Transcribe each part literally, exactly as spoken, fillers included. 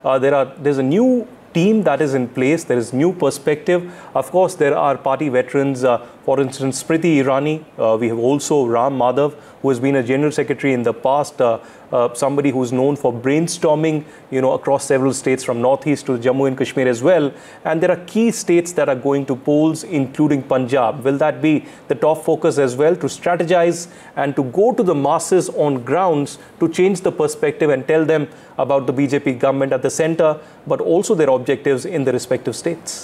Uh, there are there's a new team that is in place. There is new perspective. Of course, there are party veterans. Uh, for instance, Smriti Irani. Uh, we have also Ram Madhav, who has been a general secretary in the past. Uh, uh, somebody who's known for brainstorming, you know, across several states from northeast to Jammu and Kashmir as well. And there are key states that are going to polls, including Punjab. Will that be the top focus as well, to strategize and to go to the masses on grounds to change the perspective and tell them about the B J P government at the center, but also their objectives in the respective states?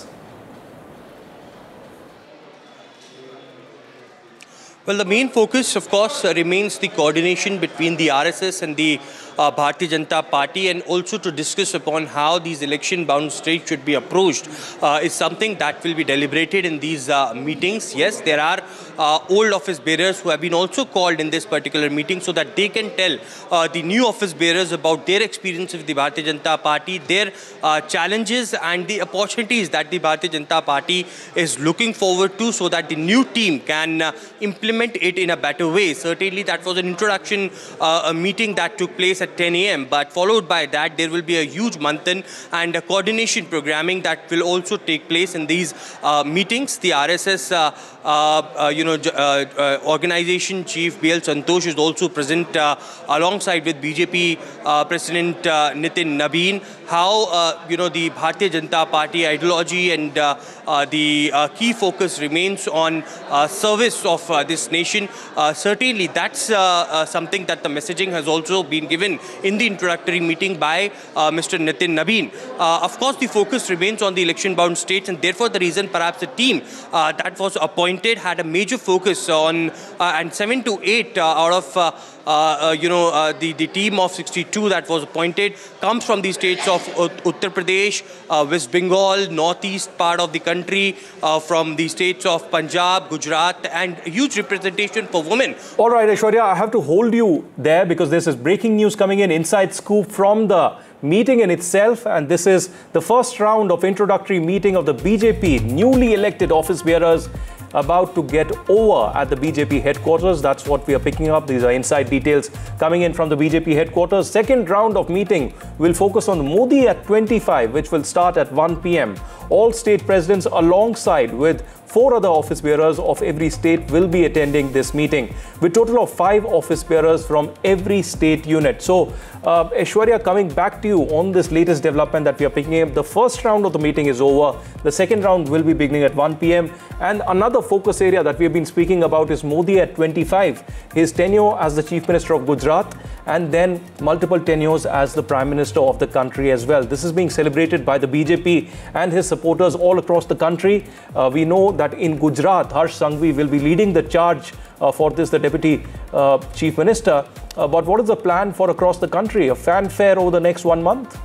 Well, the main focus, of course, uh, remains the coordination between the R S S and the uh, Bharatiya Janata Party, and also to discuss upon how these election-bound states should be approached uh, is something that will be deliberated in these uh, meetings. Yes, there are uh, old office bearers who have been also called in this particular meeting so that they can tell uh, the new office bearers about their experience with the Bharatiya Janata Party, their uh, challenges and the opportunities that the Bharatiya Janata Party is looking forward to, so that the new team can uh, implement it in a better way. Certainly, that was an introduction uh, a meeting that took place at ten A M But followed by that, there will be a huge manthan and a coordination programming that will also take place in these uh, meetings. The R S S, uh, uh, uh, you know, uh, uh, organization chief B L Santosh is also present uh, alongside with B J P uh, President uh, Nitin Nabin. How uh, you know the Bharatiya Janata Party ideology and uh, uh, the uh, key focus remains on uh, service of uh, this nation. Uh, certainly, that's uh, uh, something that the messaging has also been given in the introductory meeting by uh, Mister Nitin Nabin. Uh, of course, the focus remains on the election-bound states, and therefore the reason perhaps the team uh, that was appointed had a major focus on, uh, and seven to eight uh, out of uh, Uh, uh, you know, uh, the, the team of sixty-two that was appointed comes from the states of Uttar Pradesh, uh, West Bengal, northeast part of the country, uh, from the states of Punjab, Gujarat, and huge representation for women. All right, Aishwarya, I have to hold you there because this is breaking news coming in, inside scoop from the meeting in itself. And this is the first round of introductory meeting of the B J P newly elected office bearers about to get over at the B J P headquarters. That's what we are picking up. These are inside details coming in from the B J P headquarters. Second round of meeting will focus on Modi at twenty-five, which will start at one P M All state presidents alongside with four other office bearers of every state will be attending this meeting, with total of five office bearers from every state unit. So, uh, Aishwarya, coming back to you on this latest development that we are picking up, the first round of the meeting is over. The second round will be beginning at one P M And another focus area that we have been speaking about is Modi at twenty-five, his tenure as the Chief Minister of Gujarat, and then multiple tenures as the Prime Minister of the country as well. This is being celebrated by the B J P and his supporters all across the country. Uh, we know that in Gujarat, Harsh Sanghvi will be leading the charge uh, for this, the Deputy uh, Chief Minister. Uh, but what is the plan for across the country? A fanfare over the next one month?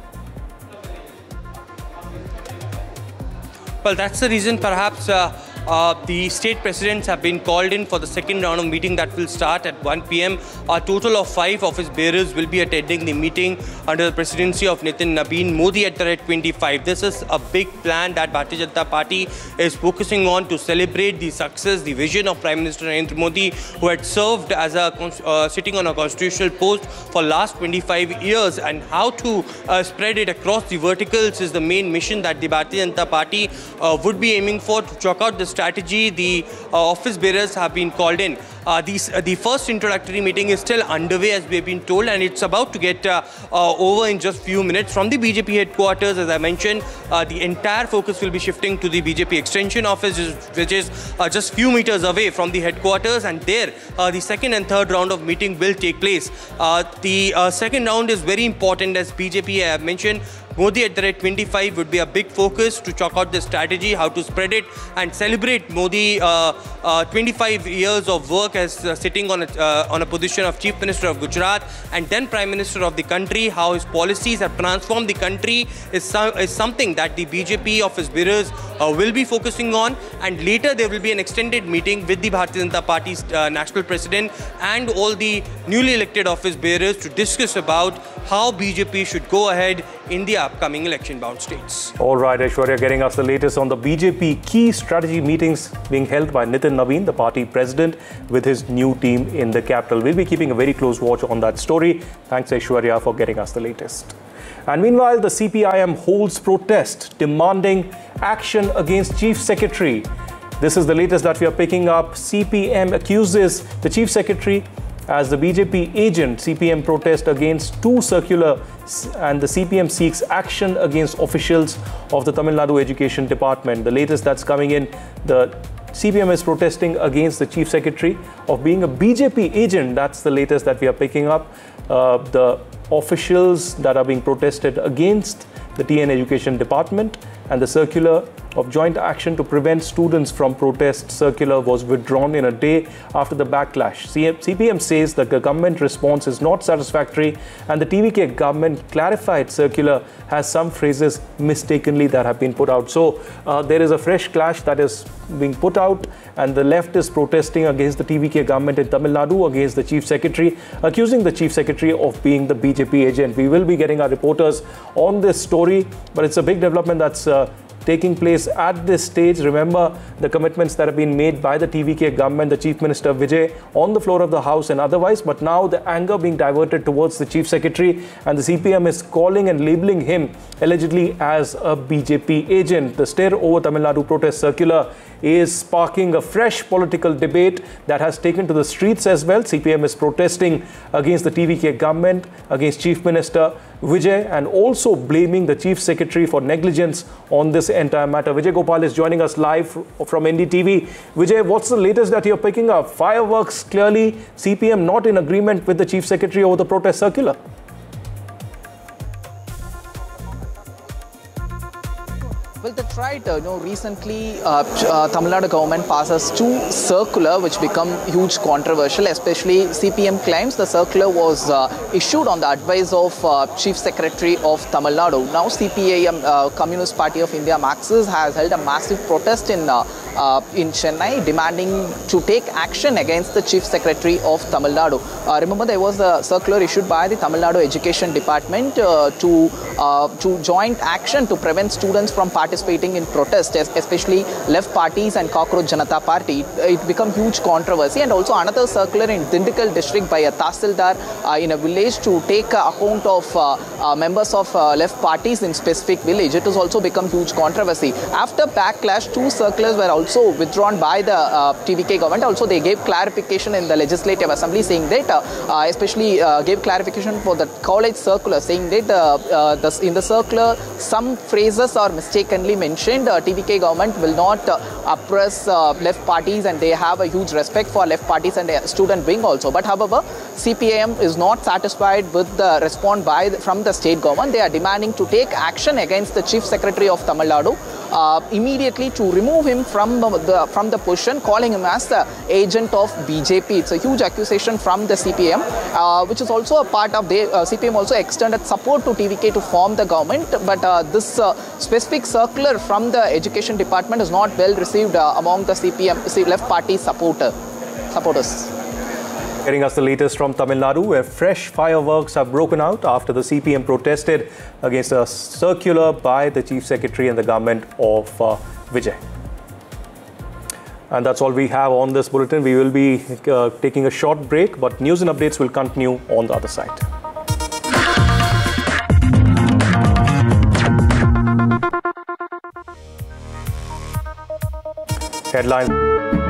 Well, that's the reason perhaps uh, Uh, the state presidents have been called in for the second round of meeting that will start at one P M A total of five office bearers will be attending the meeting under the presidency of Nitin Nabin. Modi at the rate twenty-five. This is a big plan that Bharatiya Janata Party is focusing on to celebrate the success, the vision of Prime Minister Narendra Modi, who had served as a uh, sitting on a constitutional post for last twenty-five years, and how to uh, spread it across the verticals is the main mission that the Bharatiya Janata Party uh, would be aiming for. To chalk out the strategy, the uh, office bearers have been called in. Uh, these, uh, the first introductory meeting is still underway, as we have been told, and it's about to get uh, uh, over in just few minutes. From the B J P headquarters, as I mentioned, uh, the entire focus will be shifting to the B J P extension office, which is uh, just few meters away from the headquarters, and there uh, the second and third round of meeting will take place. Uh, the uh, second round is very important, as B J P I have mentioned. Modi at the rate twenty-five would be a big focus to chalk out the strategy, how to spread it and celebrate Modi uh, uh, twenty-five years of work as uh, sitting on a, uh, on a position of Chief Minister of Gujarat and then Prime Minister of the country. How his policies have transformed the country is, so, is something that the B J P office bearers uh, will be focusing on. And later there will be an extended meeting with the Bharatiya Janata Party's uh, national president and all the newly elected office bearers to discuss about how B J P should go ahead in the upcoming election-bound states. All right, Aishwarya, getting us the latest on the B J P key strategy meetings being held by Nitin Nabin, the party president, with his new team in the capital. We'll be keeping a very close watch on that story. Thanks, Aishwarya, for getting us the latest. And meanwhile, the C P I M holds protest demanding action against Chief Secretary. This is the latest that we are picking up. C P M accuses the Chief Secretary as the B J P agent. C P M protest against two circular, and the C P M seeks action against officials of the Tamil Nadu Education Department. The latest that's coming in, the C P M is protesting against the Chief Secretary of being a B J P agent. That's the latest that we are picking up. Uh, the officials that are being protested against the T N Education Department, and the circular of joint action to prevent students from protest circular was withdrawn in a day after the backlash. C P M says that the government response is not satisfactory, and the T V K government clarified circular has some phrases mistakenly that have been put out. So uh, there is a fresh clash that is being put out, and the left is protesting against the T V K government in Tamil Nadu, against the Chief Secretary, accusing the Chief Secretary of being the B J P agent. We will be getting our reporters on this story, but it's a big development that's uh, taking place at this stage. Remember the commitments that have been made by the T V K government, the Chief Minister Vijay on the floor of the House and otherwise, but now the anger being diverted towards the Chief Secretary, and the C P M is calling and labeling him allegedly as a B J P agent. The Stir Over Tamil Nadu protest circular is sparking a fresh political debate that has taken to the streets as well. C P M is protesting against the T V K government, against Chief Minister Vijay, and also blaming the Chief Secretary for negligence on this entire matter. Vijay Gopal is joining us live from N D T V. Vijay, what's the latest that you're picking up? Fireworks, clearly C P M not in agreement with the Chief Secretary over the protest circular. Well, that's right. Uh, you know, recently, uh, uh, Tamil Nadu government passes two circular which become huge controversial. Especially, C P M claims the circular was uh, issued on the advice of uh, Chief Secretary of Tamil Nadu. Now, C P I M, uh, Communist Party of India, Marxist, has held a massive protest in uh, uh, in Chennai, demanding to take action against the Chief Secretary of Tamil Nadu. Uh, remember, there was a circular issued by the Tamil Nadu Education Department uh, to uh, to joint action to prevent students from participating participating in protests, especially left parties and Cockroach Janata Party. It, it became huge controversy, and also another circular in Dindikal district by a Tahsildar uh, in a village to take uh, account of uh, uh, members of uh, left parties in specific village. It has also become huge controversy. After backlash, two circulars were also withdrawn by the uh, T V K government. Also, they gave clarification in the Legislative Assembly saying that, uh, uh, especially uh, gave clarification for the college circular, saying that uh, uh, the, in the circular some phrases are mistaken mentioned. uh, T V K government will not uh, oppress uh, left parties, and they have a huge respect for left parties and uh, student wing also. But however, C P I M is not satisfied with the response by the, from the state government. They are demanding to take action against the Chief Secretary of Tamil Nadu uh, immediately, to remove him from the from the position, calling him as the agent of B J P. It's a huge accusation from the C P I M, uh, which is also a part of the uh, C P I M also extended support to T V K to form the government. But uh, this uh, specific circular from the Education Department is not well received uh, among the C P M left party supporter, supporters. Getting us the latest from Tamil Nadu, where fresh fireworks have broken out after the C P M protested against a circular by the Chief Secretary and the government of uh, Vijay. And that's all we have on this bulletin. We will be uh, taking a short break, but news and updates will continue on the other side. Headline.